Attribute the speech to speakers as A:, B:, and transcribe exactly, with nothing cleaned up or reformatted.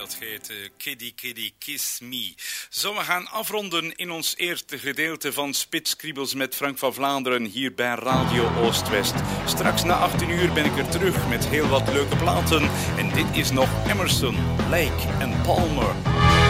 A: dat heet uh, Kitty Kitty Kiss Me. Zo, we gaan afronden in ons eerste gedeelte van Spitskriebels met Frank van Vlaanderen hier bij Radio Oost-West. Straks na achttien uur ben ik er terug met heel wat leuke platen. En dit is nog Emerson, Lake en Palmer.